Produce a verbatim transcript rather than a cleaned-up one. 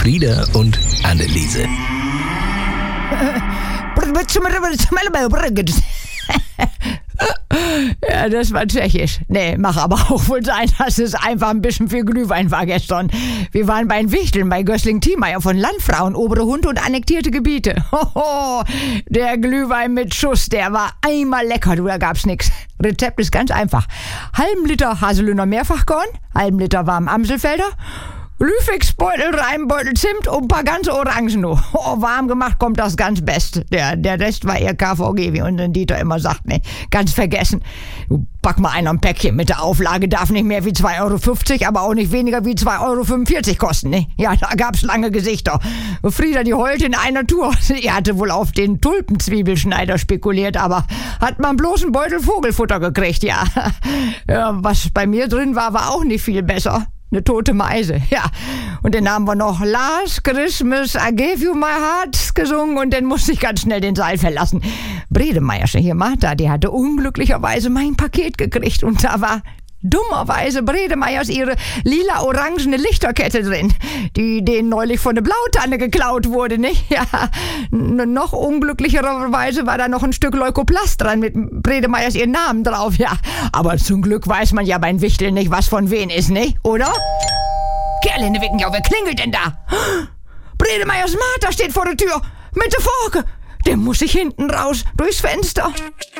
Elfriede und Anneliese. Ja, das war tschechisch. Nee, mach aber auch wohl sein, dass es einfach ein bisschen viel Glühwein war gestern. Wir waren bei den Wichteln bei Gößling-Thiemeyer von Landfrauen, obere Hunde und annektierte Gebiete. Hoho, der Glühwein mit Schuss, der war einmal lecker, du, da gab's nix. Rezept ist ganz einfach. Halben Liter Haselüner Mehrfachkorn, halben Liter warmen Amselfelder, Glühfixbeutel, Reimbeutel Zimt und ein paar ganze Orangen. Oh, warm gemacht kommt das ganz Beste. Der, der Rest war eher K V G, wie unser Dieter immer sagt. Ne, ganz vergessen. Du, pack mal einer ein Päckchen mit der Auflage, darf nicht mehr wie zwei Euro fünfzig, aber auch nicht weniger wie zwei Euro fünfundvierzig kosten. Ne? Ja, da gab's lange Gesichter. Frieda, die heulte in einer Tour. Sie hatte wohl auf den Tulpenzwiebelschneider spekuliert, aber hat man bloß einen Beutel Vogelfutter gekriegt, ja. Ja, was bei mir drin war, war auch nicht viel besser. Eine tote Meise, ja. Und dann haben wir noch Last Christmas, I gave you my heart gesungen und dann musste ich ganz schnell den Saal verlassen. Bredemeiersche hier, Martha, die hatte unglücklicherweise mein Paket gekriegt und da war dummerweise Bredemeyers ihre lila-orangene Lichterkette drin, die denen neulich von der Blautanne geklaut wurde, nicht? Ja, N- noch unglücklicherweise war da noch ein Stück Leukoplast dran mit Bredemeyers ihren Namen drauf, ja. Aber zum Glück weiß man ja beim Wichteln nicht, was von wen ist, nicht? Oder? Kerline wicken ja, wer klingelt denn da? Bredemeyers Martha steht vor der Tür mit der Forke. Der muss ich hinten raus, durchs Fenster.